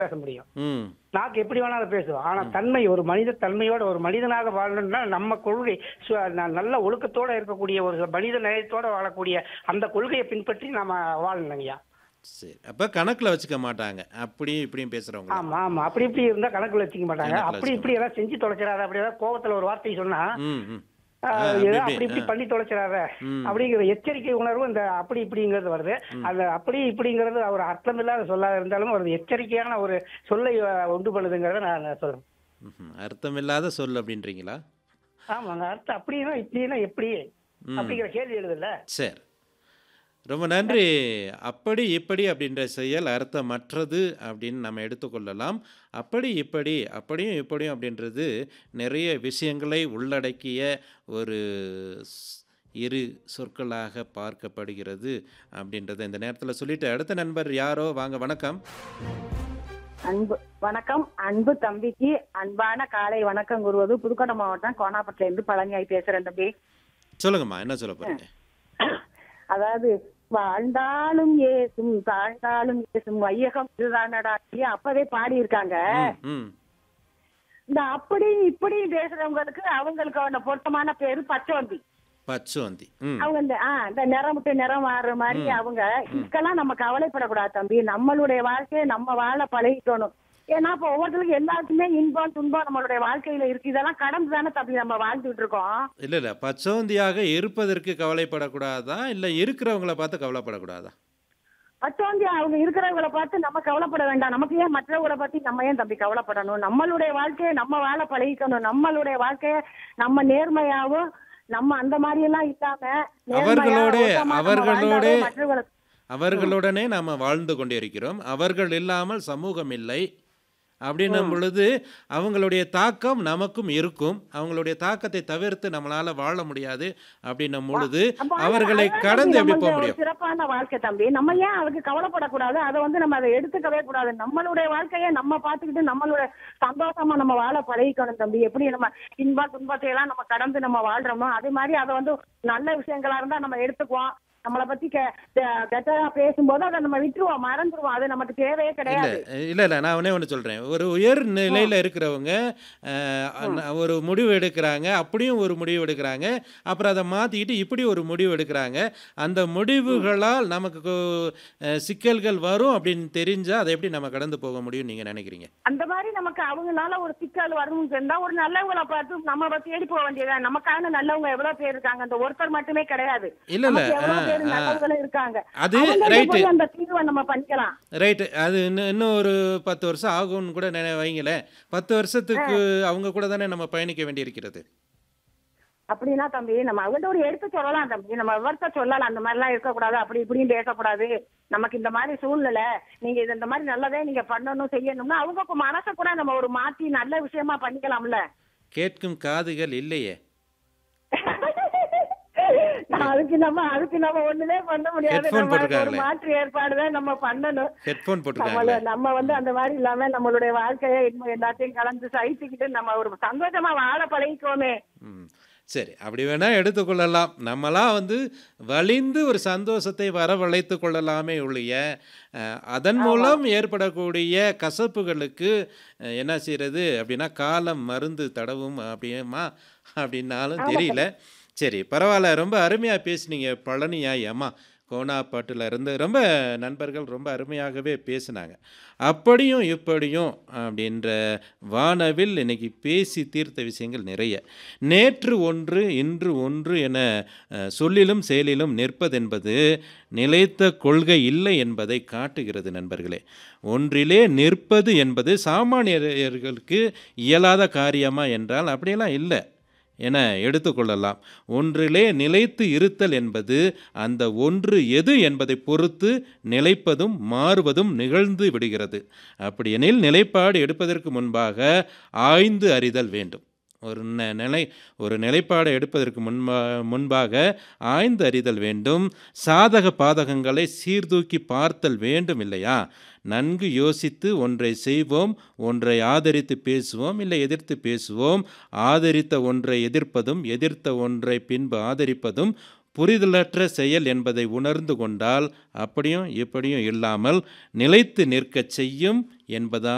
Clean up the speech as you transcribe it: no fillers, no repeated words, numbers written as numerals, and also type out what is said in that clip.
பேச முடியும். ம். நாக்கு எப்படி வேணாலும் பேசுவோம். ஆனா தன்மை ஒரு மனித தன்மையோட ஒரு மனிதனாக வாழணும்னா நம்ம கொள்கை நல்ல ஒழுக்கத்தோட இருக்கக்கூடிய ஒரு மனித நேயத்தோட வாழக்கூடிய அந்த கொள்கையை பின்பற்றி நாம வாழணுங்கய்யா. சரி. அப்ப கணக்குல வச்சுக்க மாட்டாங்க. அப்படியும் இப்படியும் பேசுறவங்கள. ஆமா, ஆமா. அப்படி இப்படி இருந்தா கணக்குல வச்சுக்க மாட்டாங்க. கணக்குல அப்படி வச்சுக்க இப்படி ஏதாவது செஞ்சு தொலைச்சிடாத, அப்படி ஏதாவது கோவத்துல ஒரு வார்த்தை சொன்னா ம், ம். ஏதோ அப்படி அப்படி இப்படி இப்படி. பண்ணி தொலைச்சிடாத ம். அப்படிங்கிற எச்சரிக்கை உணர்வு இந்த அப்படி இப்படிங்கிறது வருது. அந்த அப்படி இப்படிங்கிறது ஒரு அர்த்தமில்லாத சொல்லாத இருந்தாலும் ஒரு எச்சரிக்கையான ஒரு சொல்லை உண்டு பண்ணுதுங்கிறத நான் சொல்றேன். ம்ஹ்ம். அர்த்தமில்லாத சொல் அப்படின்றீங்களா? ஆமாங்க. அர்த்தம் அப்படின்னா இப்படின்னா எப்படி ம். அப்படிங்கிற கேள்வி எழுதுல்ல. சரி. ரொம்ப நன்றி. அப்படி, இப்படி அப்படின்ற செயல் அர்த்தமற்றது அப்படின்னு நம்ம எடுத்துக்கொள்ளலாம். அப்படி, இப்படி, அப்படியும், இப்படியும் அப்படின்றது நிறைய விஷயங்களை உள்ளடக்கிய ஒரு ஸ் இரு சொற்களாக பார்க்கப்படுகிறது அப்படின்றத இந்த நேரத்தில சொல்லிட்டு, அடுத்த நண்பர் யாரோ வாங்க வணக்கம். வணக்கம். அன்பு தம்பிக்கு அன்பான காலை வணக்கம் கூறுவது புதுக்கோட்டை மாவட்டம் கோனாப்பட்டில இருந்து பழனியாய் பேசுறேன் தம்பி. சொல்லுங்கம்மா. என்ன சொல்ல போறீங்க? அதாவது வாழ்ந்தாலும் ஏசும் தாழ்ந்தாலும் ஏசும் வையகம் இதுதானடா அப்பவே பாடி இருக்காங்க. ம், ம். இந்த அப்படி இப்படி பேசுறவங்களுக்கு அவங்களுக்கு பொருத்தமான பேரு பச்சோந்தி. பச்சோந்தி. ம். அவங்க இந்த நிறம் விட்டு நிறம் மாறுற மாதிரி அவங்க இதுக்கெல்லாம் நம்ம கவலைப்படக்கூடாது தம்பி. நம்மளுடைய வாழ்க்கையை நம்ம வாழ பழகிக்கணும். ஏன்னா இப்ப ஒவ்வொருத்தருக்கும் எல்லாருக்குமே இன்பம் துன்பம் நம்மளுடைய வாழ்க்கையில இருக்கு. இதெல்லாம் கடந்து தானே தம்பி நம்ம வாழ்ந்துட்டு இருக்கோம். இல்ல, இல்ல. பச்சோந்தியாக இருப்பதற்கு கவலைப்படக்கூடாதா? இல்ல இருக்கிறவங்கள பார்த்து கவலைப்படக்கூடாதா? பச்சோந்தி அவங்க இருக்கிறவங்களை பார்த்து நம்ம கவலைப்பட வேண்டாம். நமக்கு ஏன் மற்றவங்களை பத்தி நம்ம ஏன் தம்பி கவலைப்படணும்? நம்மளுடைய வாழ்க்கையை நம்ம வாழ பழகிக்கணும். நம்மளுடைய வாழ்க்கைய நம்ம நேர்மையாவும் நம்ம அந்த மாதிரி எல்லாம் இல்லாம அவர்களோட அவர்களோட மற்றவங்களை அவர்களுடனே நாம வாழ்ந்து கொண்டிருக்கிறோம். அவர்கள் இல்லாமல் சமூகம் இல்லை. அப்படின்னும் பொழுது அவங்களுடைய தாக்கம் நமக்கும் இருக்கும். அவங்களுடைய தாக்கத்தை தவிர்த்து நம்மளால வாழ முடியாது அப்படின்னும் பொழுது அவர்களை கடந்து எப்படி போக முடியும்? சிறப்பான வாழ்க்கை தம்பி. நம்ம ஏன் அதுக்கு கவலைப்படக்கூடாது? அதை நம்ம அதை எடுத்துக்கவே கூடாது. நம்மளுடைய வாழ்க்கையை நம்ம பார்த்துக்கிட்டு நம்மளுடைய சந்தோஷமா நம்ம வாழ பழகிக்கணும் தம்பி. எப்படி நம்ம இன்ப துன்பத்தை எல்லாம் நம்ம கடந்து நம்ம வாழ்றோமோ அதே மாதிரி அதை நல்ல விஷயங்களா இருந்தா நம்ம எடுத்துக்குவோம். நம்மளை பத்தி கெட்டதா பேசும்போது அதை நம்ம விட்டுருவோம், மறந்துடுவோம். அது நமக்கு தேவையே இல்ல, கிடையாது. இல்ல, இல்ல. நான் ஒண்ணே ஒண்ணு சொல்றேன். ஒரு உயர் நிலையில இருக்கிறவங்க ஒரு முடிவு எடுக்கிறாங்க. அப்படியும் ஒரு முடிவு எடுக்கிறாங்க. அப்புறம் அதை மாத்திக்கிட்டு இப்படி ஒரு முடிவு எடுக்கிறாங்க. அந்த முடிவுகளால் நமக்கு சிக்கல்கள் வரும் அப்படின்னு தெரிஞ்சா அதை எப்படி நம்ம கடந்து போக முடியும் நீங்க நினைக்கிறீங்க? அந்த மாதிரி நமக்கு அவங்களால ஒரு சிக்கல் வரணும்னு இருந்தா ஒரு நல்லவங்களை பார்த்து நம்ம தேடி போக வேண்டியதா. நமக்கான நல்லவங்க எவ்வளவு பேர் இருக்காங்க. அந்த ஒருத்தர் மட்டுமே கிடையாது. இல்ல, இல்ல. நல்லவங்களும் இருக்காங்க. அது ரைட். அந்த தீர்வை நம்ம பண்ணிக்கலாம். ரைட். அது இன்னும் ஒரு 10 வருஷம் ஆகும்னு கூட வைங்களேன். 10 வருஷத்துக்கு அவங்க கூட தானே நம்ம பயணிக்க வேண்டியிருக்கிறது. அப்படின்னா தம்பி நம்ம அவங்கள்ட்ட ஒரு எடுத்து சொல்லலாம் தம்பி. நம்ம விவரத்தை சொல்லலாம். அந்த மாதிரி எல்லாம் இருக்கக்கூடாது, அப்படி இப்படின்னு பேசக்கூடாது. நமக்கு இந்த மாதிரி சூழ்நிலை, நீங்க இந்த மாதிரி நல்லதே நீங்க பண்ணணும் செய்யணும்னா அவங்க மனசை கூட நம்ம ஒரு மாத்தி நல்ல விஷயமா பண்ணிக்கலாம்ல. கேட்கும் காதுகள் இல்லையே. அதுக்கு நம்ம ஒண்ணுமே பண்ண முடியாது. ஹெட்போன் நம்ம ஒரு போட்டுருக்காங்களே. மாற்று ஏற்பாடுதான் நம்ம பண்ணணும். ஹெட்போன் போட்டுருக்காங்களே. நம்ம அந்த மாதிரி இல்லாம நம்மளுடைய வாழ்க்கையை எல்லாத்தையும் கலந்து சகிச்சுக்கிட்டு நம்ம ஒரு சந்தோஷமா வாழ பழகிக்கோமே. ம். சரி. அப்படி வேணா எடுத்துக்கொள்ளலாம். நம்மலாம் வலிந்து ஒரு சந்தோஷத்தை வரவழைத்து கொள்ளலாமே ஒழிய அதன் மூலம் ஏற்படக்கூடிய கசப்புகளுக்கு என்ன செய்யறது அப்படின்னா காலம் மருந்து தடவும் அப்படியேம்மா அப்படின்னாலும் தெரியல. சரி, பரவாயில்ல. ரொம்ப அருமையாக பேசுனீங்க பழனியாய் அம்மா. கோனாப்பாட்டில் இருந்து ரொம்ப நண்பர்கள் ரொம்ப அருமையாகவே பேசினாங்க. அப்படியும் இப்படியும் அப்படின்ற வானவில் இன்னைக்கு பேசி தீர்த்த விஷயங்கள் நிறைய. நேற்று ஒன்று இன்று ஒன்று என சொல்லிலும் செயலிலும் நிற்பதென்பது நிலைத்த கொள்கை இல்லை என்பதை காட்டுகிறது நண்பர்களே. ஒன்றிலே நிற்பது என்பது சாமானியர்களுக்கு இயலாத காரியமா என்றால் அப்படியெல்லாம் இல்லை என எடுத்துக்கொள்ளலாம். ஒன்றிலே நிலைத்து இருத்தல் என்பது அந்த ஒன்று எது என்பதை பொறுத்து நிலைப்பதும் மாறுவதும் நிகழ்ந்து விடுகிறது. அப்படியெனில் நிலைப்பாடு எடுப்பதற்கு முன்பாக ஆய்ந்து அறிதல் வேண்டும். ஒரு நிலைப்பாடை எடுப்பதற்கு முன்பாக ஆய்ந்து அறிதல் வேண்டும். சாதக பாதகங்களை சீர்தூக்கி பார்த்தல் வேண்டும் இல்லையா? நன்கு யோசித்து ஒன்றை செய்வோம், ஒன்றை ஆதரித்து பேசுவோம், இல்லை எதிர்த்து பேசுவோம். ஆதரித்த ஒன்றை எதிர்ப்பதும் எதிர்த்த ஒன்றை பின்பு ஆதரிப்பதும் புரிதலற்ற செயல் என்பதை உணர்ந்து கொண்டால் அப்படியும் இப்படியும் இல்லாமல் நிலைத்து நிற்கச் செய்யும் என்பதா